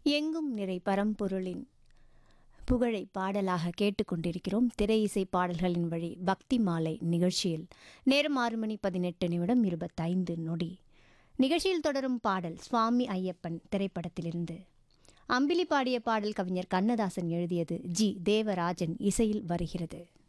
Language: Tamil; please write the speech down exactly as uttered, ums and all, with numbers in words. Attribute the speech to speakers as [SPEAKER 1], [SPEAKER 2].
[SPEAKER 1] எங்கும் நிறை பரம்பொருளின் புகழை பாடலாக கேட்டுக்கொண்டிருக்கிறோம். திரை இசை பாடல்களின் வழி பக்தி மாலை நிகழ்ச்சியில் நேரம் ஆறு மணி பதினெட்டு நிமிடம் இருபத்தைந்து நொடி. நிகழ்ச்சியில் தொடரும் பாடல் சுவாமி ஐயப்பன் திரைப்படத்திலிருந்து. அம்பிலி பாடிய பாடல் கவிஞர் கண்ணதாசன் எழுதியது. ஜி தேவராஜன் இசையில் வருகிறது.